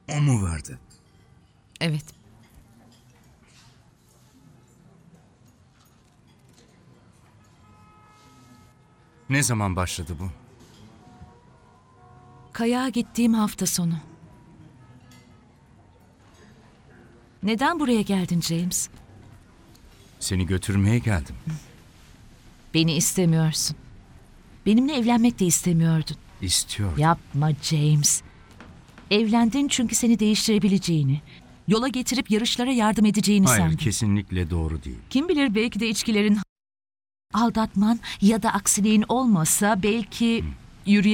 O mu verdi? Evet. Ne zaman başladı bu? Kayağa gittiğim hafta sonu. Neden buraya geldin James? Seni götürmeye geldim. Beni istemiyorsun. Benimle evlenmek de istemiyordun. İstiyorum. Yapma James. Evlendin çünkü seni değiştirebileceğini, yola getirip yarışlara yardım edeceğini Hayır, sandın. kesinlikle doğru değil. Kim bilir, belki de içkilerin, aldatman ya da aksiliğin olmasa belki